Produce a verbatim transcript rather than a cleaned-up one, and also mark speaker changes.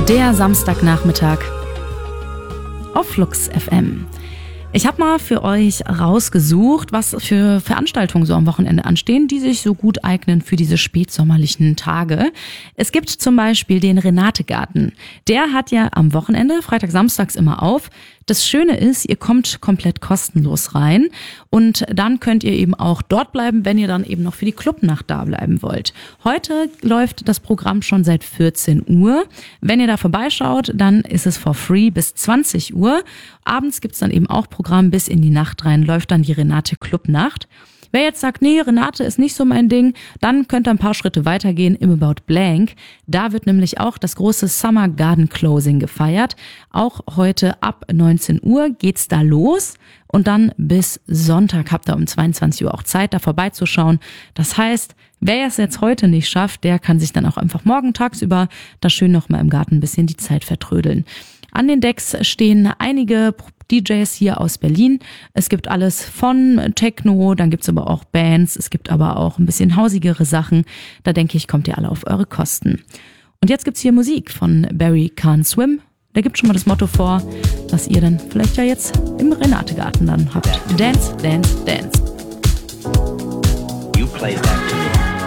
Speaker 1: Der Samstagnachmittag auf Flux F M. Ich habe mal für euch rausgesucht, was für Veranstaltungen so am Wochenende anstehen, die sich so gut eignen für diese spätsommerlichen Tage. Es gibt zum Beispiel den Renate-Garten. Der hat ja am Wochenende, Freitag, Samstags immer auf. Das Schöne ist, ihr kommt komplett kostenlos rein und dann könnt ihr eben auch dort bleiben, wenn ihr dann eben noch für die Clubnacht da bleiben wollt. Heute läuft das Programm schon seit vierzehn Uhr. Wenn ihr da vorbeischaut, dann ist es for free bis zwanzig Uhr. Abends gibt's dann eben auch Programm bis in die Nacht rein, läuft dann die Renate Clubnacht. Wer jetzt sagt, nee, Renate ist nicht so mein Ding, dann könnt ihr ein paar Schritte weitergehen im About Blank. Da wird nämlich auch das große Summer Garden Closing gefeiert. Auch heute ab neunzehn Uhr geht's da los und dann bis Sonntag habt ihr um zweiundzwanzig Uhr auch Zeit, da vorbeizuschauen. Das heißt, wer es jetzt heute nicht schafft, der kann sich dann auch einfach morgen tagsüber da schön nochmal im Garten ein bisschen die Zeit vertrödeln. An den Decks stehen einige D Js hier aus Berlin. Es gibt alles von Techno, dann gibt's aber auch Bands, es gibt aber auch ein bisschen hausigere Sachen. Da denke ich, kommt ihr alle auf eure Kosten. Und jetzt gibt's hier Musik von Barry Can't Swim. Der gibt schon mal das Motto vor, was ihr dann vielleicht ja jetzt im Renate-Garten dann habt. Dance, dance, dance.
Speaker 2: You play that.